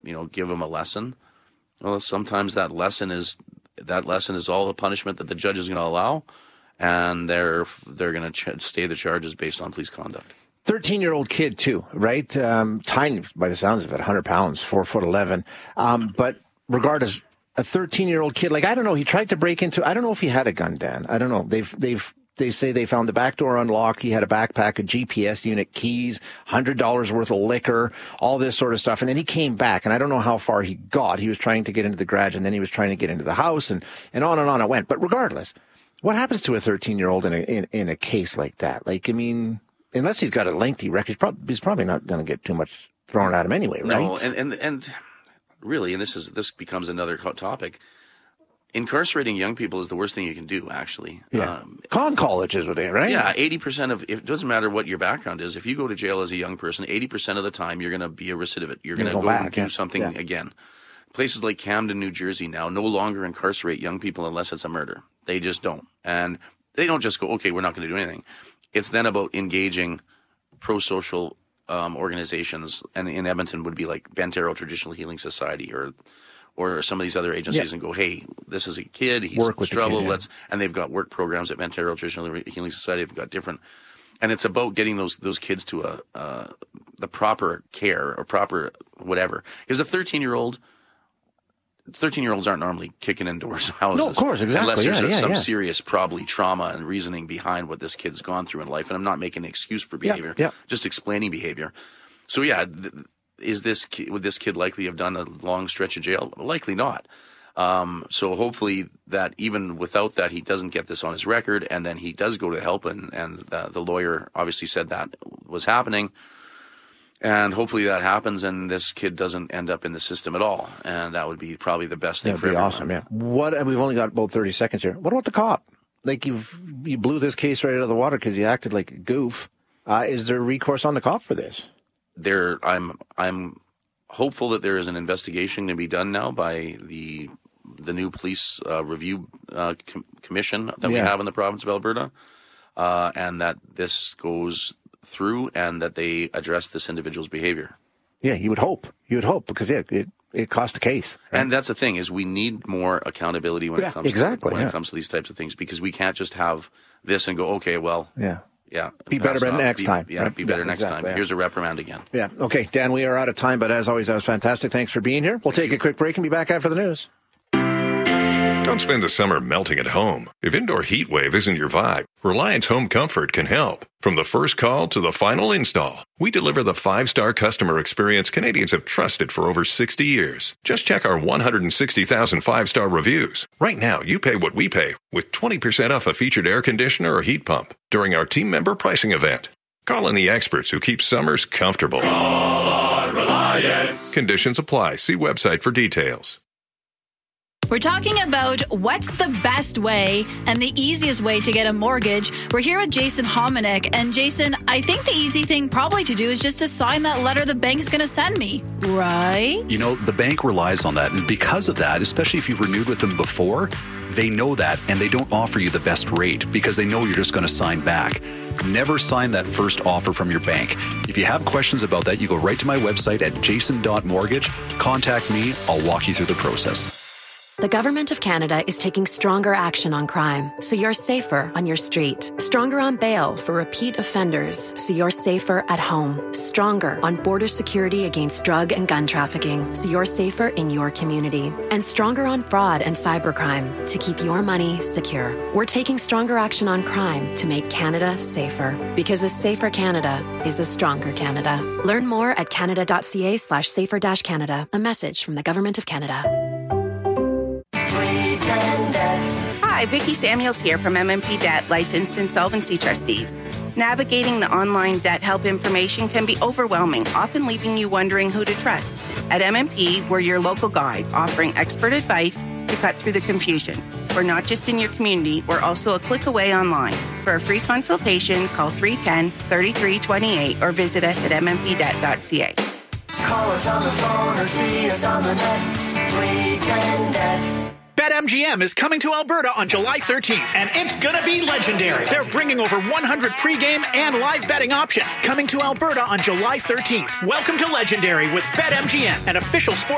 give them a lesson. Well, sometimes that lesson is all the punishment that the judge is going to allow, and they're going to stay the charges based on police conduct. 13-year-old kid too, right? Tiny by the sounds of it, 100 pounds, 4'11". But regardless, a 13-year-old kid, I don't know, he tried to break into, I don't know if he had a gun, Dan. I don't know. They say they found the back door unlocked. He had a backpack, a GPS unit, keys, $100 worth of liquor, all this sort of stuff. And then he came back, and I don't know how far he got. He was trying to get into the garage, and then he was trying to get into the house, and on and on it went. But regardless, what happens to a 13-year-old in a case like that? Unless he's got a lengthy record, he's probably not going to get too much thrown at him anyway, right? No, and really, and this becomes another topic. Incarcerating young people is the worst thing you can do, actually. Yeah. Colleges with it, right? Yeah, 80% it doesn't matter what your background is. If you go to jail as a young person, 80% of the time you're going to be a recidivist. You're going to go and do something again. Places like Camden, New Jersey now no longer incarcerate young people unless it's a murder. They just don't. And they don't just go, okay, we're not going to do anything. It's then about engaging pro-social organizations, and in Edmonton would be like Bent Arrow Traditional Healing Society or some of these other agencies, and go, hey, this is a kid, he's in trouble, and they've got work programs at Bent Arrow Traditional Healing Society. They've got different, and it's about getting those kids to the proper care or proper whatever. Because a 13-year-olds aren't normally kicking in doors of houses. No, of course, exactly. Unless there's some serious, probably trauma and reasoning behind what this kid's gone through in life. And I'm not making an excuse for behavior, just explaining behavior. So would this kid likely have done a long stretch of jail? Likely not. So hopefully that even without that, he doesn't get this on his record, and then he does go to help, and the lawyer obviously said that was happening. And hopefully that happens, and this kid doesn't end up in the system at all. And that would be probably the best thing for everyone. That'd be awesome, yeah. We've only got about 30 seconds here. What about the cop? You blew this case right out of the water because you acted like a goof. Is there recourse on the cop for this? I'm hopeful that there is an investigation to be done now by the new police review commission that we have in the province of Alberta, and that this goes through and that they address this individual's behavior. Yeah, you would hope. because it cost a case. Right? And that's the thing, is we need more accountability when it comes to these types of things, because we can't just have this and go, okay, well, be better next time. Be better next time. Here's a reprimand again. Yeah. Okay, Dan, we are out of time, but as always, that was fantastic. Thanks for being here. We'll take a quick break and be back after the news. Don't spend the summer melting at home. If indoor heat wave isn't your vibe, Reliance Home Comfort can help. From the first call to the final install, we deliver the 5-star customer experience Canadians have trusted for over 60 years. Just check our 160,000 5-star reviews. Right now, you pay what we pay with 20% off a featured air conditioner or heat pump during our team member pricing event. Call in the experts who keep summers comfortable. Call on Reliance. Conditions apply. See website for details. We're talking about what's the best way and the easiest way to get a mortgage. We're here with Jason Hominick. And Jason, I think the easy thing probably to do is just to sign that letter the bank's going to send me, right? The bank relies on that. And because of that, especially if you've renewed with them before, they know that and they don't offer you the best rate because they know you're just going to sign back. Never sign that first offer from your bank. If you have questions about that, you go right to my website at jason.mortgage. Contact me. I'll walk you through the process. The Government of Canada is taking stronger action on crime, so you're safer on your street. Stronger on bail for repeat offenders, so you're safer at home. Stronger on border security against drug and gun trafficking, so you're safer in your community. And stronger on fraud and cybercrime, to keep your money secure. We're taking stronger action on crime to make Canada safer. Because a safer Canada is a stronger Canada. Learn more at canada.ca/safer-Canada. A message from the Government of Canada. Hi, Vicki Samuels here from MMP Debt, licensed insolvency trustees. Navigating the online debt help information can be overwhelming, often leaving you wondering who to trust. At MMP, we're your local guide, offering expert advice to cut through the confusion. We're not just in your community, we're also a click away online. For a free consultation, call 310-3328 or visit us at mmpdebt.ca. Call us on the phone or see us on the net. 310-NET. BetMGM is coming to Alberta on July 13th, and it's gonna be legendary. They're bringing over 100 pregame and live betting options. Coming to Alberta on July 13th. Welcome to Legendary with BetMGM, an official sport